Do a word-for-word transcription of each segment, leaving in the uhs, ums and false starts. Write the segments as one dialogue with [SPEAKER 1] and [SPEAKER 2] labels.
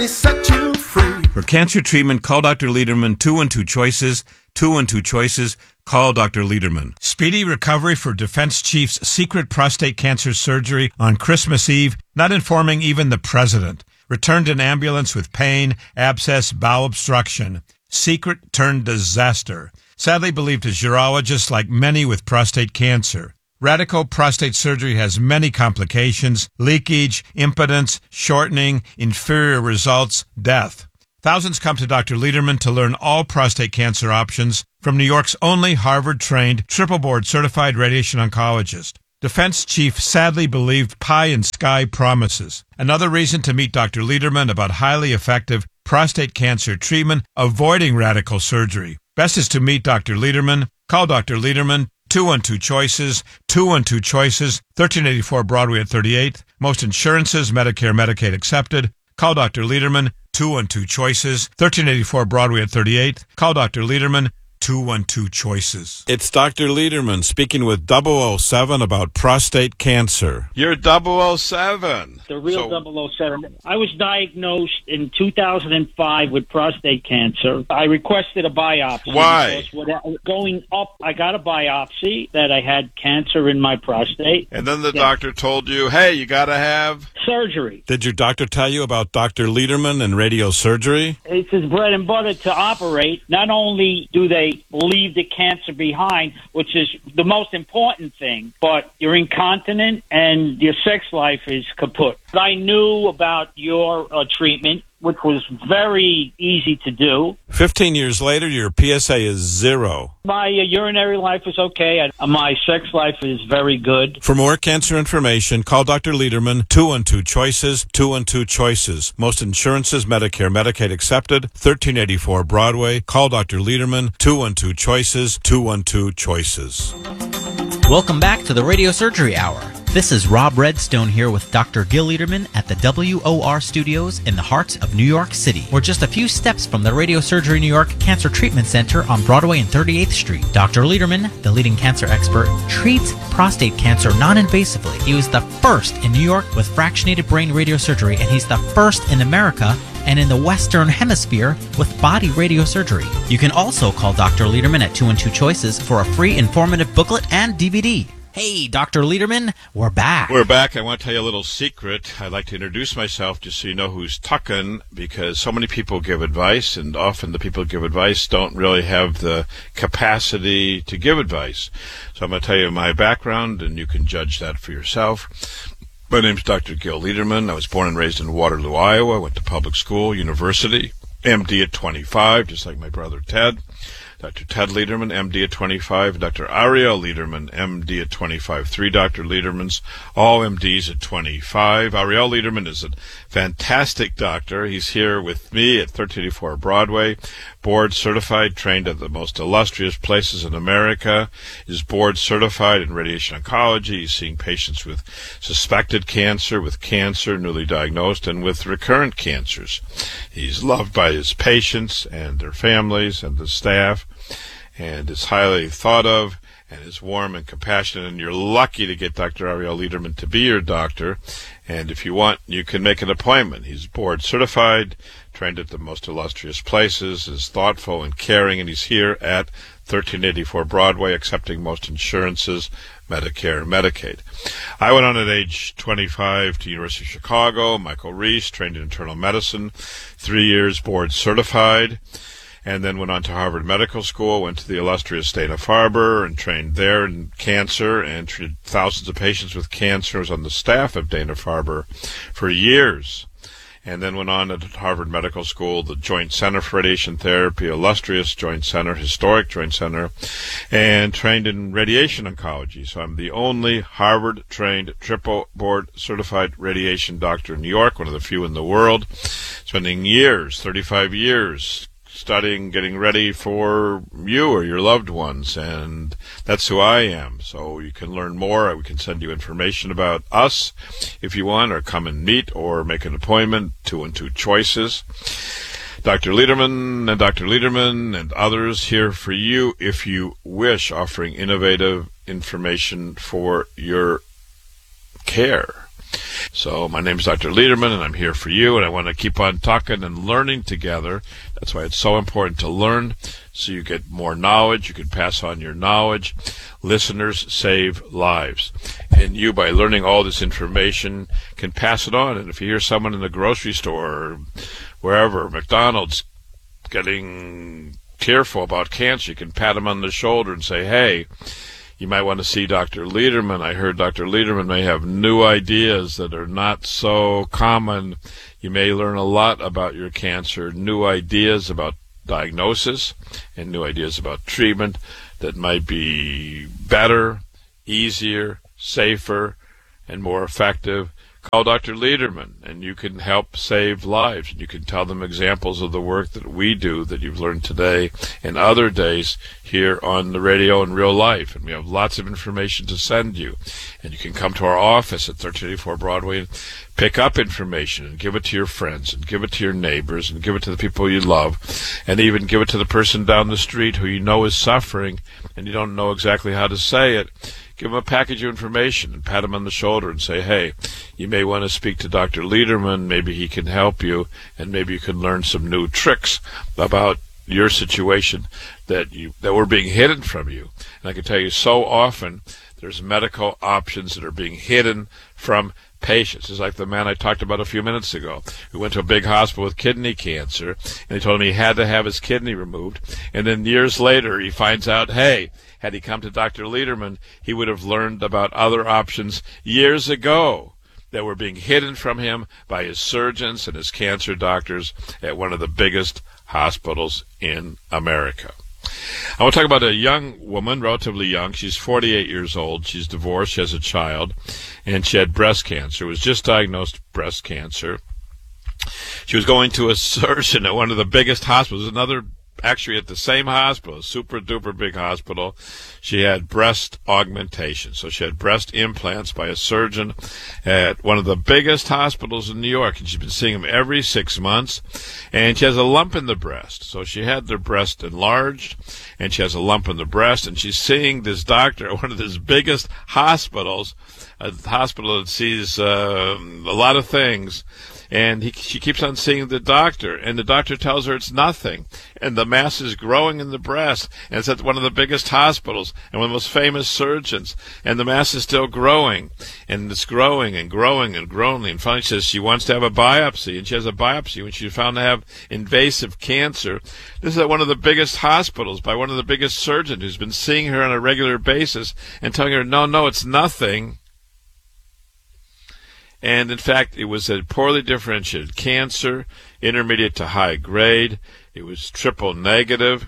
[SPEAKER 1] Set you free.
[SPEAKER 2] For cancer treatment, call Doctor Lederman. Two and two choices. Two and two choices. Call Doctor Lederman. Speedy recovery for Defense Chief's secret prostate cancer surgery on Christmas Eve, not informing even the president. Returned in ambulance with pain, abscess, bowel obstruction. Secret turned disaster. Sadly believed as urologist, like many with prostate cancer. Radical prostate surgery has many complications: leakage, impotence, shortening, inferior results, death. Thousands come to Doctor Lederman to learn all prostate cancer options from New York's only Harvard-trained, triple-board certified radiation oncologist. Defense Chief sadly believed pie in sky promises. Another reason to meet Doctor Lederman about highly effective prostate cancer treatment, avoiding radical surgery. Best is to meet Doctor Lederman. Call Doctor Lederman. Two and two choices. Two and two choices. thirteen eighty-four Broadway at thirty-eighth. Most insurances, Medicare, Medicaid accepted. Call Doctor Lederman. Two and two choices. thirteen eighty-four Broadway at thirty-eighth. Call Doctor Lederman. Two and two choices. It's Doctor Lederman speaking with double oh seven about prostate cancer. You're double oh seven.
[SPEAKER 3] The real
[SPEAKER 2] So-
[SPEAKER 3] double oh seven. I was diagnosed in two thousand five with prostate cancer. I requested a biopsy.
[SPEAKER 2] Why?
[SPEAKER 3] Because without- going up, I got a biopsy that I had cancer in my prostate.
[SPEAKER 2] And then the
[SPEAKER 3] Yeah.
[SPEAKER 2] doctor told you, hey, you got to have...
[SPEAKER 3] Surgery.
[SPEAKER 2] Did your doctor tell you about Doctor Lederman and radiosurgery?
[SPEAKER 3] It's his bread and butter to operate. Not only do they leave the cancer behind, which is the most important thing, but you're incontinent and your sex life is kaput. I knew about your uh, treatment, which was very easy to do.
[SPEAKER 2] Fifteen years later, your P S A is zero.
[SPEAKER 3] My uh, urinary life is okay. Uh, my sex life is very good.
[SPEAKER 2] For more cancer information, call Doctor Lederman. Two and two choices. Two and two choices. Most insurances, Medicare, Medicaid accepted. thirteen eighty-four Broadway. Call Doctor Lederman. Two and two choices. Two and two choices.
[SPEAKER 4] Welcome back to the Radio Surgery Hour. This is Rob Redstone here with Doctor Gil Lederman at the W O R Studios in the heart of New York City. We're just a few steps from the Radio Surgery New York Cancer Treatment Center on Broadway and thirty-eighth Street. Doctor Lederman, the leading cancer expert, treats prostate cancer non-invasively. He was the first in New York with fractionated brain radiosurgery, and he's the first in America and in the Western Hemisphere with body radiosurgery. You can also call Doctor Lederman at two and two choices for a free informative booklet and D V D. Hey, Doctor Lederman, we're back.
[SPEAKER 2] We're back. I want to tell you a little secret. I'd like to introduce myself just so you know who's talking, because so many people give advice, and often the people who give advice don't really have the capacity to give advice. So I'm going to tell you my background, and you can judge that for yourself. My name's Doctor Gil Lederman. I was born and raised in Waterloo, Iowa. Went to public school, university, M D at twenty-five, just like my brother Ted. Doctor Ted Lederman, M D at twenty-five. Doctor Ariel Lederman, M D at twenty-five. Three Doctor Ledermans, all M Ds at twenty-five. Ariel Lederman is a fantastic doctor. He's here with me at thirteen eighty-four Broadway, board certified, trained at the most illustrious places in America. Is board certified in radiation oncology. He's seeing patients with suspected cancer, with cancer newly diagnosed, and with recurrent cancers. He's loved by his patients and their families and the staff, and is highly thought of, and is warm and compassionate, and you're lucky to get Doctor Ariel Lederman to be your doctor. And if you want, you can make an appointment. He's board certified, trained at the most illustrious places, is thoughtful and caring, and he's here at thirteen eighty-four Broadway, accepting most insurances, Medicare and Medicaid. I went on at age twenty-five to University of Chicago. Michael Reese, trained in internal medicine, three years board certified, and then went on to Harvard Medical School, went to the illustrious Dana-Farber and trained there in cancer and treated thousands of patients with cancer. Was on the staff of Dana-Farber for years. And then went on at Harvard Medical School, the Joint Center for Radiation Therapy, illustrious Joint Center, historic Joint Center, and trained in radiation oncology. So I'm the only Harvard-trained, triple-board certified radiation doctor in New York, one of the few in the world, spending years, thirty-five years, studying, getting ready for you or your loved ones, and that's who I am. So you can learn more. We can send you information about us if you want, or come and meet, or make an appointment. Two and two choices. Doctor Lederman and Doctor Lederman and others here for you if you wish, offering innovative information for your care. So my name is Doctor Lederman, and I'm here for you, and I want to keep on talking and learning together. That's why it's so important to learn, so you get more knowledge. You can pass on your knowledge. Listeners save lives. And you, by learning all this information, can pass it on. And if you hear someone in the grocery store or wherever, McDonald's, getting tearful about cancer, you can pat them on the shoulder and say, hey, you might want to see Doctor Lederman. I heard Doctor Lederman may have new ideas that are not so common. You may learn a lot about your cancer, new ideas about diagnosis, and new ideas about treatment that might be better, easier, safer, and more effective. Call Doctor Lederman, and you can help save lives. You can tell them examples of the work that we do that you've learned today and other days here on the radio in real life. And we have lots of information to send you. And you can come to our office at thirteen eighty-four Broadway and pick up information and give it to your friends and give it to your neighbors and give it to the people you love, and even give it to the person down the street who you know is suffering and you don't know exactly how to say it. Give them a package of information and pat them on the shoulder and say, hey, you may want to speak to Doctor Lederman. Maybe he can help you, and maybe you can learn some new tricks about your situation that you that were being hidden from you. And I can tell you, so often there's medical options that are being hidden from patients. It's like the man I talked about a few minutes ago who went to a big hospital with kidney cancer, and they told him he had to have his kidney removed. And then years later, he finds out, hey, had he come to Doctor Lederman, he would have learned about other options years ago that were being hidden from him by his surgeons and his cancer doctors at one of the biggest hospitals in America. I want to talk about a young woman, relatively young. She's forty-eight years old. She's divorced. She has a child, and she had breast cancer. Was just diagnosed breast cancer. She was going to a surgeon at one of the biggest hospitals, another actually at the same hospital, a super-duper big hospital. She had breast augmentation. So she had breast implants by a surgeon at one of the biggest hospitals in New York, and she's been seeing him every six months. And she has a lump in the breast. So she had the breast enlarged, and she has a lump in the breast, and she's seeing this doctor at one of the biggest hospitals, a hospital that sees uh, a lot of things. And he, she keeps on seeing the doctor, and the doctor tells her it's nothing. And the mass is growing in the breast, and it's at one of the biggest hospitals and one of the most famous surgeons, and the mass is still growing, and it's growing and growing and growing. And finally she says she wants to have a biopsy, and she has a biopsy when she's found to have invasive cancer. This is at one of the biggest hospitals by one of the biggest surgeons who's been seeing her on a regular basis and telling her, no, no, it's nothing. And in fact, it was a poorly differentiated cancer, intermediate to high grade. It was triple negative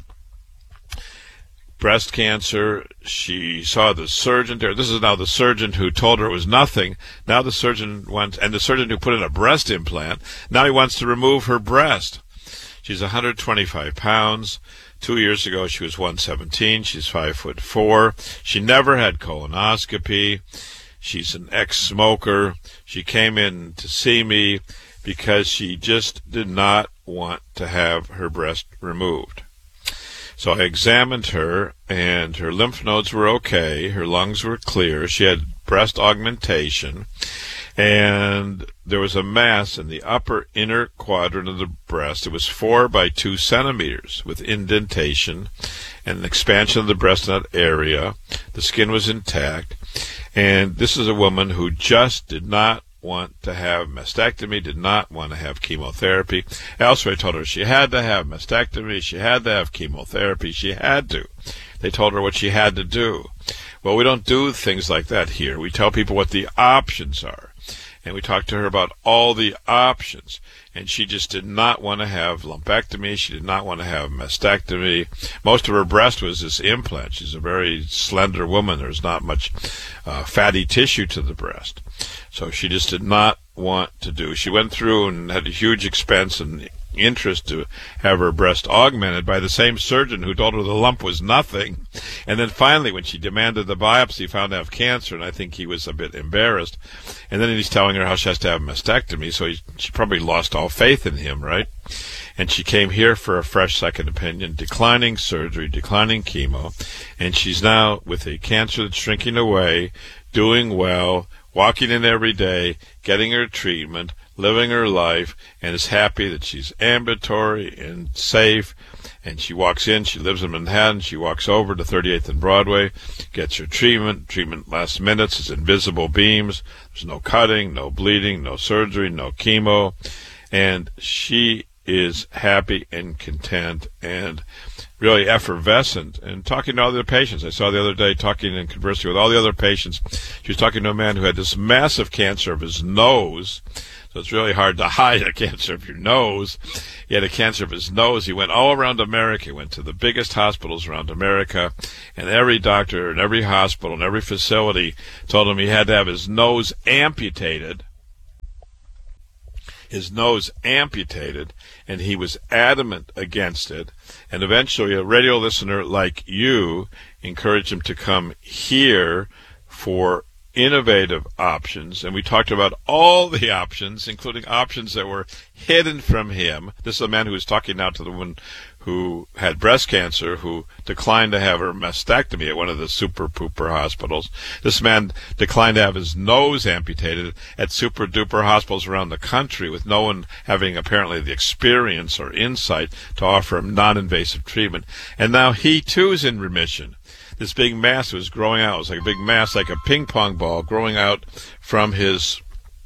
[SPEAKER 2] breast cancer. She saw the surgeon there. This is now the surgeon who told her it was nothing. Now the surgeon went, and the surgeon who put in a breast implant, now he wants to remove her breast. She's one hundred twenty-five pounds. Two years ago, she was one seventeen. She's five foot four. She never had colonoscopy. She's an ex-smoker. She came in to see me because she just did not want to have her breast removed. So I examined her, and her lymph nodes were okay. Her lungs were clear. She had breast augmentation, and there was a mass in the upper inner quadrant of the breast. It was four by two centimeters with indentation and an expansion of the breast in that area. The skin was intact. And this is a woman who just did not want to have mastectomy, did not want to have chemotherapy. Elsewhere, I told her she had to have mastectomy, she had to have chemotherapy, she had to. They told her what she had to do. Well, we don't do things like that here. We tell people what the options are. And we talked to her about all the options. And she just did not want to have lumpectomy. She did not want to have mastectomy. Most of her breast was this implant. She's a very slender woman. There's not much uh, fatty tissue to the breast. So she just did not want to do. She went through and had a huge expense and interest to have her breast augmented by the same surgeon who told her the lump was nothing. And then finally, when she demanded the biopsy, found to have cancer, and I think he was a bit embarrassed. And then he's telling her how she has to have a mastectomy, so he, she probably lost all faith in him, right? And she came here for a fresh second opinion, declining surgery, declining chemo, and she's now with a cancer that's shrinking away, doing well, walking in every day, getting her treatment, living her life, and is happy that she's ambulatory and safe. And she walks in, she lives in Manhattan, she walks over to thirty-eighth and Broadway, gets her treatment. Treatment lasts minutes, it's invisible beams. There's no cutting, no bleeding, no surgery, no chemo. And she is happy and content and really effervescent. And talking to other patients, I saw the other day talking and conversing with all the other patients. She was talking to a man who had this massive cancer of his nose. So it's really hard to hide a cancer of your nose. He had a cancer of his nose. He went all around America. He went to the biggest hospitals around America, and every doctor and every hospital and every facility told him he had to have his nose amputated. His nose amputated, and he was adamant against it. And eventually a radio listener like you encouraged him to come here for innovative options, and we talked about all the options, including options that were hidden from him. This is a man who was talking now to the woman who had breast cancer, who declined to have her mastectomy at one of the super pooper hospitals. This man declined to have his nose amputated at super duper hospitals around the country, with no one having apparently the experience or insight to offer him non-invasive treatment. And now he too is in remission. This big mass was growing out. It was like a big mass, like a ping pong ball, growing out from his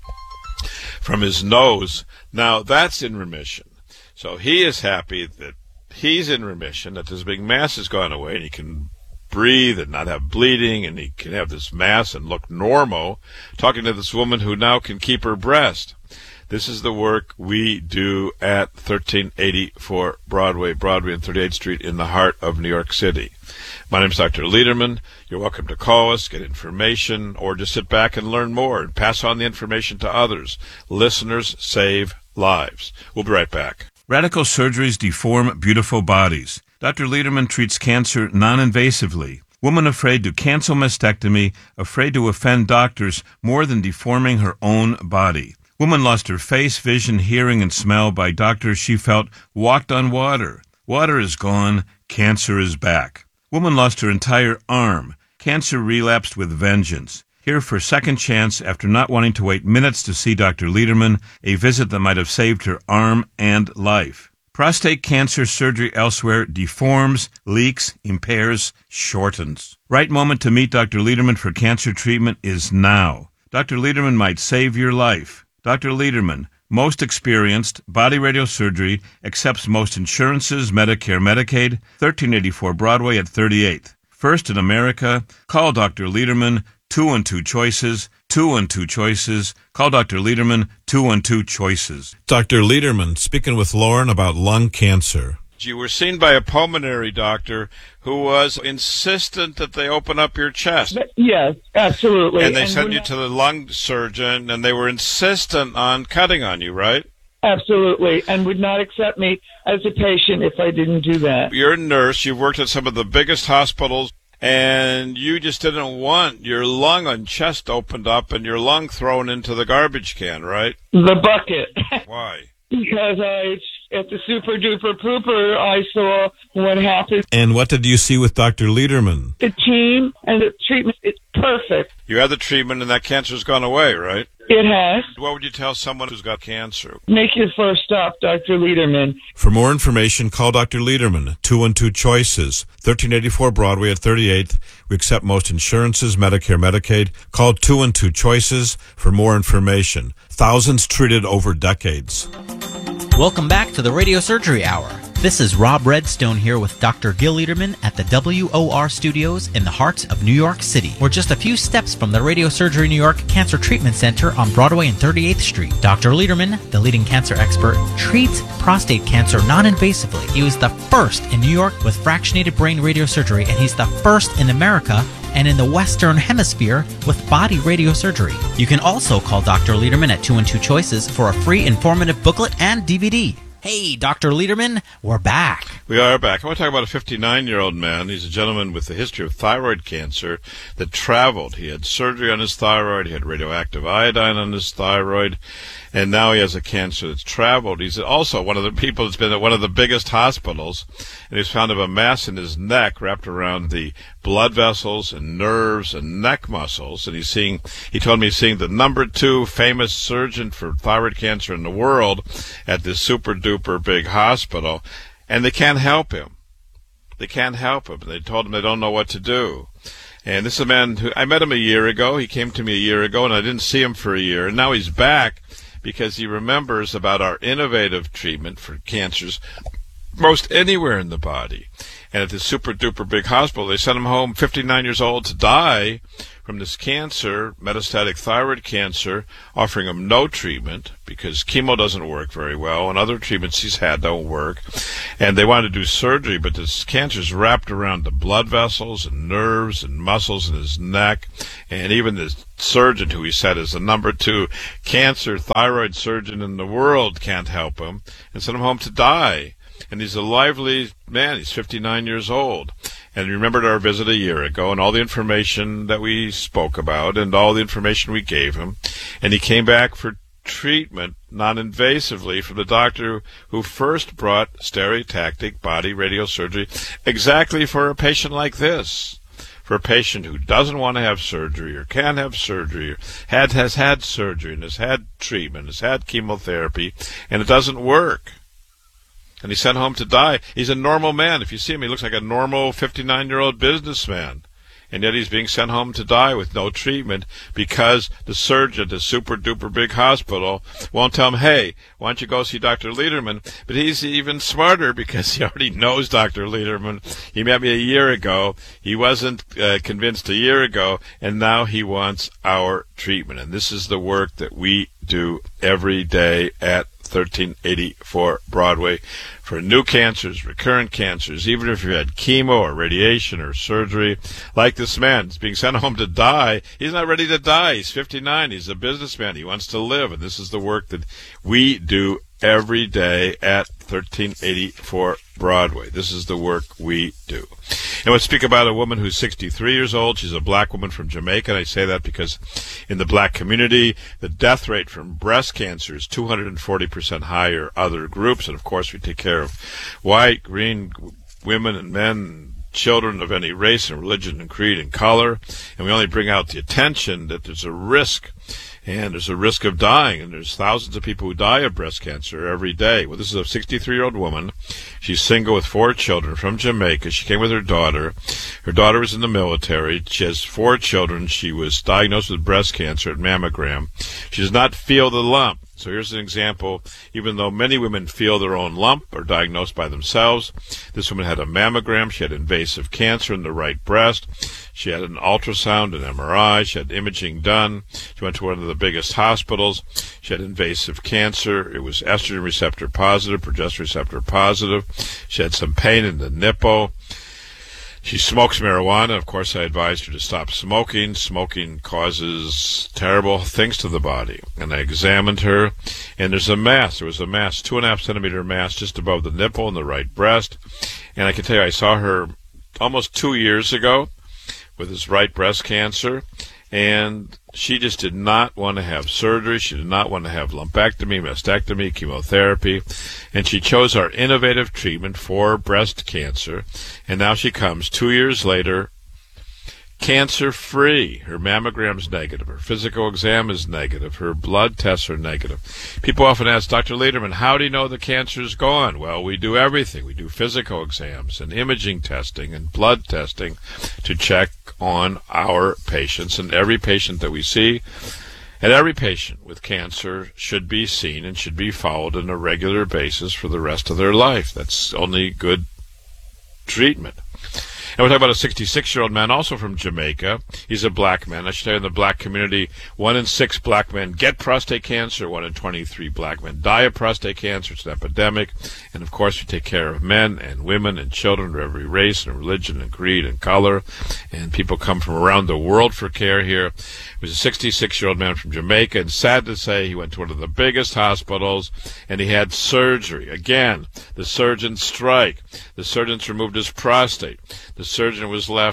[SPEAKER 2] from his nose. Now that's in remission. So he is happy that he's in remission, that this big mass has gone away, and he can breathe and not have bleeding, and he can have this mass and look normal. Talking to this woman who now can keep her breast. This is the work we do at thirteen eighty-four Broadway, Broadway and thirty-eighth Street in the heart of New York City. My name is Doctor Lederman. You're welcome to call us, get information, or just sit back and learn more and pass on the information to others. Listeners save lives. We'll be right back.
[SPEAKER 1] Radical surgeries deform beautiful bodies. Doctor Lederman treats cancer non-invasively. Woman afraid to cancel mastectomy, afraid to offend doctors more than deforming her own body. Woman lost her face, vision, hearing, and smell by doctors she felt walked on water. Water is gone. Cancer is back. Woman lost her entire arm. Cancer relapsed with vengeance. Here for second chance after not wanting to wait minutes to see Doctor Lederman, a visit that might have saved her arm and life. Prostate cancer surgery elsewhere deforms, leaks, impairs, shortens. Right moment to meet Doctor Lederman for cancer treatment is now. Doctor Lederman might save your life. Doctor Lederman, most experienced, body radio surgery, accepts most insurances, Medicare, Medicaid, thirteen eighty-four Broadway at thirty-eighth. First in America, call Doctor Lederman, two and two choices, two and two choices. Call Doctor Lederman, two and two choices.
[SPEAKER 5] Doctor Lederman, speaking with Lauren about lung cancer.
[SPEAKER 2] You were seen by a pulmonary doctor who was insistent that they open up your chest.
[SPEAKER 6] Yes, absolutely.
[SPEAKER 2] And they
[SPEAKER 6] and
[SPEAKER 2] sent you
[SPEAKER 6] not,
[SPEAKER 2] to the lung surgeon, and they were insistent on cutting on you, right?
[SPEAKER 6] Absolutely, and would not accept me as a patient if I didn't do that.
[SPEAKER 2] You're a nurse. You've worked at some of the biggest hospitals, and you just didn't want your lung and chest opened up and your lung thrown into the garbage can, right?
[SPEAKER 6] The bucket.
[SPEAKER 2] Why?
[SPEAKER 6] Because I, at the super duper pooper, I saw what happened.
[SPEAKER 5] And what did you see with Doctor Lederman?
[SPEAKER 6] The team and the treatment is perfect.
[SPEAKER 2] You had the treatment and that cancer's gone away, right?
[SPEAKER 6] It has.
[SPEAKER 2] What would you tell someone who's got cancer?
[SPEAKER 6] Make your first stop, Doctor Lederman.
[SPEAKER 5] For more information, call Doctor Lederman, two and two choices, thirteen eighty-four Broadway at thirty-eighth. We accept most insurances, Medicare, Medicaid. Call two and two choices for more information. Thousands treated over decades.
[SPEAKER 4] Welcome back to the Radio Surgery Hour. This is Rob Redstone here with Doctor Gil Lederman at the W O R studios in the heart of New York City. We're just a few steps from the Radio Surgery New York Cancer Treatment Center on Broadway and thirty-eighth Street. Doctor Lederman, the leading cancer expert, treats prostate cancer non-invasively. He was the first in New York with fractionated brain radiosurgery, and he's the first in America and in the Western Hemisphere with body radiosurgery. You can also call Doctor Lederman at two and two choices for a free informative booklet and D V D. Hey, Doctor Lederman, we're back.
[SPEAKER 2] We are back. I want to talk about a fifty-nine-year-old man. He's a gentleman with a history of thyroid cancer that traveled. He had surgery on his thyroid. He had radioactive iodine on his thyroid. and now he has a cancer that's traveled. He's also one of the people that's been at one of the biggest hospitals, and he's found a mass in his neck wrapped around the blood vessels and nerves and neck muscles. And he's seeing, he told me he's seeing the number two famous surgeon for thyroid cancer in the world at this super duper big hospital, and they can't help him. They can't help him. They told him they don't know what to do. And this is a man who, I met him a year ago. He came to me a year ago, and I didn't see him for a year. And now he's back because he remembers about our innovative treatment for cancers most anywhere in the body. And at this super duper big hospital, they sent him home fifty-nine years old to die from this cancer, metastatic thyroid cancer, offering him no treatment because chemo doesn't work very well and other treatments he's had don't work. And they wanted to do surgery, but this cancer's wrapped around the blood vessels and nerves and muscles in his neck. And even the surgeon, who he said is the number two cancer thyroid surgeon in the world, can't help him and sent him home to die. And he's a lively man. He's fifty-nine years old. And he remembered our visit a year ago and all the information that we spoke about and all the information we gave him. And he came back for treatment non-invasively from the doctor who first brought stereotactic body radiosurgery exactly for a patient like this. For a patient who doesn't want to have surgery or can't have surgery or had, has had surgery and has had treatment, has had chemotherapy, and it doesn't work. And he's sent home to die. He's a normal man. If you see him, he looks like a normal fifty-nine-year-old businessman. And yet he's being sent home to die with no treatment because the surgeon at the super-duper big hospital won't tell him, hey, why don't you go see Doctor Lederman? But he's even smarter because he already knows Doctor Lederman. He met me a year ago. He wasn't uh, convinced a year ago, and now he wants our treatment. And this is the work that we do every day at thirteen eighty-four Broadway for new cancers, recurrent cancers, even if you had chemo or radiation or surgery. Like this man, he's being sent home to die. He's not ready to die. He's fifty-nine. He's a businessman. He wants to live. And this is the work that we do every day at thirteen eighty-four Broadway. This is the work we do. And we'll speak about a woman who's sixty-three years old. She's a black woman from Jamaica. And I say that because in the black community, the death rate from breast cancer is two hundred forty percent higher other groups. And, of course, we take care of white, green, women and men, children of any race and religion and creed and color. And we only bring out the attention that there's a risk. And there's a risk of dying, and there's thousands of people who die of breast cancer every day. Well, this is a sixty-three-year-old woman. She's single with four children from Jamaica. She came with her daughter. Her daughter was in the military. She has four children. She was diagnosed with breast cancer at mammogram. She does not feel the lump. So here's an example. Even though many women feel their own lump or diagnosed by themselves, this woman had a mammogram. She had invasive cancer in the right breast. She had an ultrasound, an M R I. She had imaging done. She went to one of the biggest hospitals. She had invasive cancer. It was estrogen receptor positive, progesterone receptor positive. She had some pain in the nipple. She smokes marijuana. Of course, I advised her to stop smoking. Smoking causes terrible things to the body. And I examined her, and there's a mass. There was a mass, two and a half centimeter mass just above the nipple in the right breast. And I can tell you, I saw her almost two years ago with this right breast cancer, and she just did not want to have surgery. She did not want to have lumpectomy, mastectomy, chemotherapy, and she chose our innovative treatment for breast cancer. And now she comes two years later, cancer-free. Her mammogram's negative. Her physical exam is negative. Her blood tests are negative. People often ask, Doctor Lederman, how do you know the cancer's gone? Well, we do everything. We do physical exams and imaging testing and blood testing to check on our patients. And every patient that we see, and every patient with cancer should be seen and should be followed on a regular basis for the rest of their life. That's only good treatment. And we're talking about a sixty-six-year-old man also from Jamaica. He's a black man. I should tell you, in the black community, one in six black men get prostate cancer. One in twenty-three black men die of prostate cancer. It's an epidemic. And, of course, we take care of men and women and children of every race and religion and creed and color. And people come from around the world for care here. He was a sixty-six-year-old man from Jamaica. And sad to say, he went to one of the biggest hospitals, and he had surgery. Again, the surgeons strike. The surgeons removed his prostate. The surgeon was left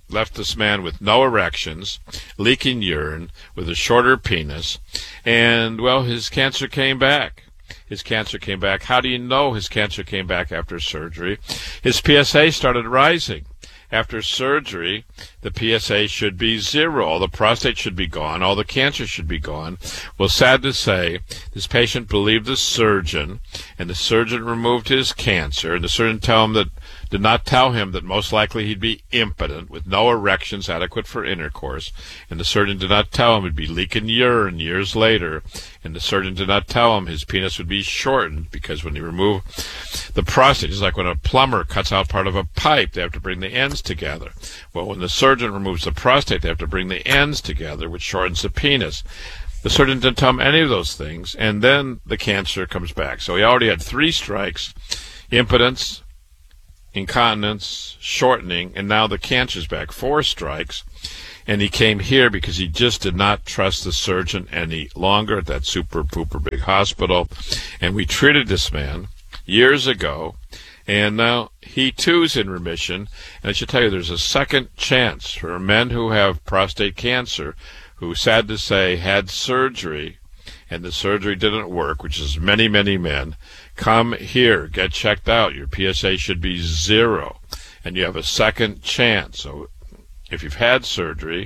[SPEAKER 2] left this man with no erections, leaking urine, with a shorter penis, and, well, his cancer came back. His cancer came back. How do you know his cancer came back after surgery? His P S A started rising. After surgery, the P S A should be zero. All the prostate should be gone. All the cancer should be gone. Well, sad to say, this patient believed the surgeon, and the surgeon removed his cancer, and the surgeon tell him that, did not tell him that most likely he'd be impotent with no erections adequate for intercourse, and the surgeon did not tell him he'd be leaking urine years later, and the surgeon did not tell him his penis would be shortened, because when you remove the prostate, it's like when a plumber cuts out part of a pipe, they have to bring the ends together. Well, when the surgeon removes the prostate, they have to bring the ends together, which shortens the penis. The surgeon didn't tell him any of those things, and then the cancer comes back. So he already had three strikes: impotence, incontinence, shortening, and now the cancer's back. Four strikes. And he came here because he just did not trust the surgeon any longer at that super pooper big hospital. And we treated this man years ago, and now he too is in remission. And I should tell you, there's a second chance for men who have prostate cancer, who, sad to say, had surgery, and the surgery didn't work, which is many, many men. Come here, get checked out. Your P S A should be zero, and you have a second chance. So if you've had surgery,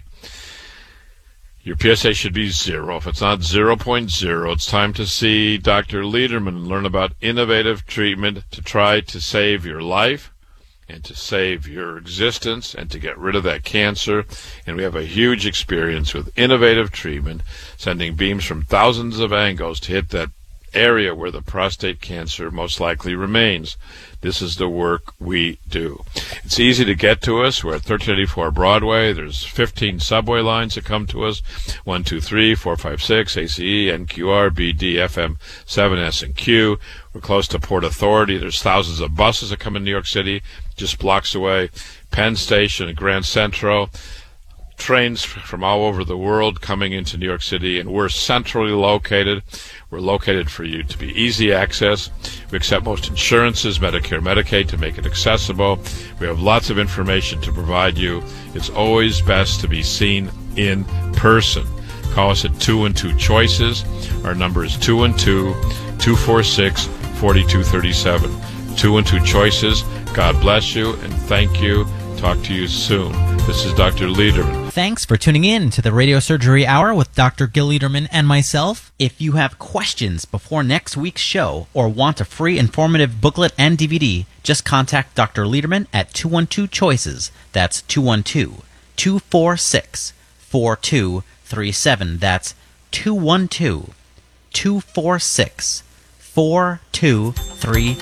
[SPEAKER 2] your P S A should be zero. If it's not zero point zero, it's time to see Doctor Lederman and learn about innovative treatment to try to save your life and to save your existence and to get rid of that cancer. And we have a huge experience with innovative treatment, sending beams from thousands of angles to hit that area where the prostate cancer most likely remains. This is the work we do. It's easy to get to us. We're at thirteen eighty-four Broadway. There's fifteen subway lines that come to us: one two three, four five six, A C E, N Q R, B D, F M seven, S and Q. We're close to Port Authority. There's thousands of buses that come in New York City, just blocks away. Penn Station and Grand Central. Trains from all over the world coming into New York City, and we're centrally located. We're located for you to be easy access. We accept most insurances, Medicare, Medicaid, to make it accessible. We have lots of information to provide you. It's always best to be seen in person. Call us at two one two choices. Our number is two one two, two four six, four two three seven. two one two choices. God bless you, and thank you. Talk to you soon. This is Doctor Lederman.
[SPEAKER 4] Thanks for tuning in to the Radio Surgery Hour with Doctor Gil Lederman and myself. If you have questions before next week's show or want a free informative booklet and D V D, just contact Doctor Lederman at two one two choices. That's two one two, two four six, four two three seven. That's two one two, two four six, four two three